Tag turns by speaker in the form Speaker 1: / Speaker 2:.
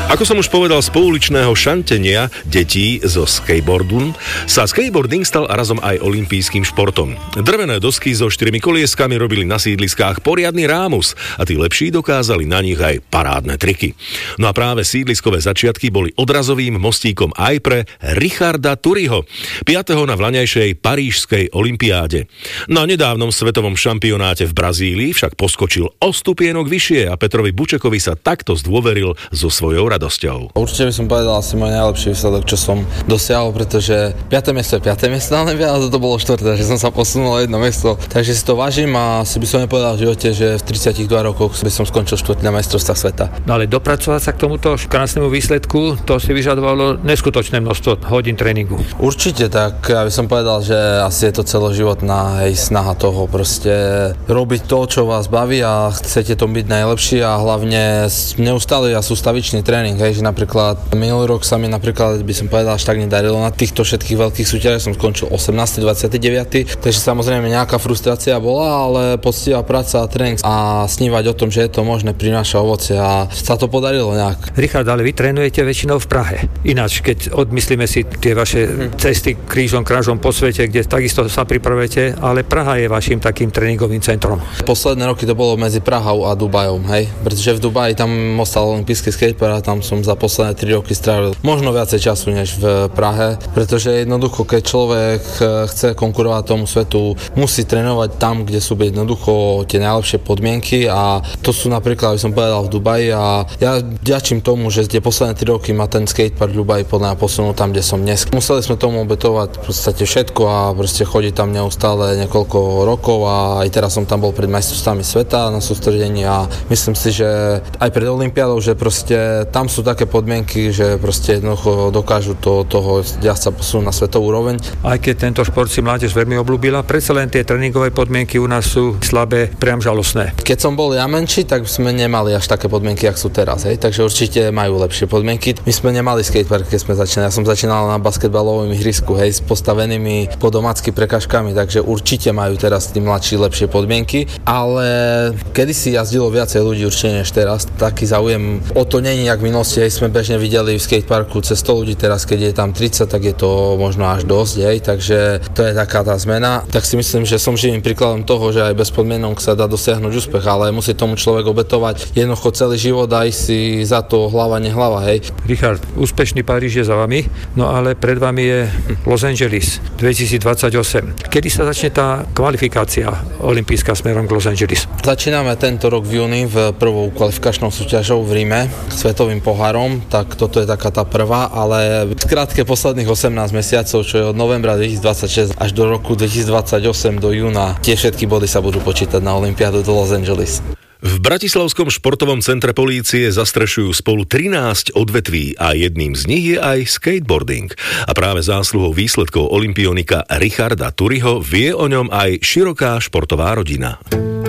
Speaker 1: Ako som už povedal, z pouličného šantenia detí zo skateboardu sa skateboarding stal razom aj olympijským športom. Drevené dosky so 4 kolieskami robili na sídliskách poriadny rámus a tí lepší dokázali na nich aj parádne triky. No a práve sídliskové začiatky boli odrazovým mostíkom aj pre Richarda Turiho, 5. na vlaňajšej parížskej olympiáde. Na nedávnom svetovom šampionáte v Brazílii však poskočil o stupienok vyššie a Petrovi Bučekovi sa takto zdôveril so svojou radosťou.
Speaker 2: Určite by som povedal asi môj najlepší výsledok, čo som dosiahol, pretože 5. miesto je 5. miesto na olympiáde, to bolo 4., že som sa posunul jedno miesto. Takže si to vážim a si by som nepovedal v živote, že v 32 rokoch by som skončil 4. na majstrovstvách sveta.
Speaker 3: No ale dopracovať sa k tomuto krásnemu výsledku, to si vyžadovalo neskutočné množstvo hodín tréningu.
Speaker 2: Určite, tak ja by som povedal, že asi je to celoživotná snaha toho proste robiť to, čo vás baví a chcete to byť najlepší a hlavne neustále a sústavičný tréning. Hej, že napríklad minulý rok sa mi napríklad, by som povedal, až tak nedarilo na týchto všetkých veľkých súťažiach, som skončil 18. 29. Takže samozrejme nejaká frustrácia bola, ale poctivá práca a tréning a snívať o tom, že je to možné, prináša ovocie a sa to podarilo nejak.
Speaker 3: Richard, ale vy trénujete väčšinou v Prahe. Ináč, keď odmyslíme si tie vaše cesty krížom krážom po svete, kde takisto sa pripravujete, ale Praha je vašim takým tréningovým centrom.
Speaker 2: Posledné roky to bolo medzi Prahou a Dubajom, hej, pretože v Dubaji tam ostal olympijský skatepark a tam som za posledné 3 roky strávil možno viacej času než v Prahe, pretože jednoducho, keď človek chce konkurovať tomu svetu, musí trénovať tam, kde sú jednoducho tie najlepšie podmienky a to sú napríklad, by som povedal, v Dubaji a ja ďačím tomu, že tie posledné 3 roky ma ten skatepark v Dubaji podľa mňa posunul tam, kde som dnes. Museli sme tomu obetovať v podstate všetko a proste chodiť tam neustále niekoľko rokov a aj teraz som tam bol pred majstrovstvami sveta na sústredení a myslím si, že aj pred olympiádou, že proste tam sú také podmienky, že proste jednoducho dokážu toho jazdca posunúť na svetovú úroveň.
Speaker 3: Aj keď tento šport si mládež veľmi obľúbila, predsa len tie tréningové podmienky u nás sú slabé, priam žalostné.
Speaker 2: Keď som bol ja menší, tak sme nemali až také podmienky, jak sú teraz, hej, takže určite majú lepšie podmienky. My sme nemali skatepark, keď sme začínali. Ja som začínal na basketbalovom ihrisku, hej, s postavenými podomácky prekažkami, takže určite majú teraz tí mladší lepšie podmienky, ale kedysi jazdilo viacej ľudí určite než teraz. Taký záujem o to není jak v minulosti, hej, sme bežne videli v skateparku cez 100 ľudí, teraz keď je tam 30, tak je to možno až dosť, hej, takže to je taká tá zmena. Tak si myslím, že som živým príkladom toho, že aj bez podmienok sa dá dosiahnuť úspech, ale musí tomu človek obetovať jednoducho celý život a ísť si za to hlava nehlava, hej.
Speaker 3: Richard, úspešný Paríž je za vami, no ale pred vami je Los Angeles 2028. Kedy sa začne tá kvalifikácia olympijská smerom k Los Angeles?
Speaker 2: Začíname tento rok v júni v prvou kvalifikačnou súťažou v Ríme, svetovým pohárom, tak toto je taká tá prvá, ale skrátke posledných 18 mesiacov, čo je od novembra 2026 až do roku 2028 do júna, tie všetky body sa budú počítať na olympiádu do Los Angeles.
Speaker 1: V Bratislavskom športovom centre polície zastrešujú spolu 13 odvetví a jedným z nich je aj skateboarding. A práve zásluhou výsledkov olympionika Richarda Turiho vie o ňom aj široká športová rodina.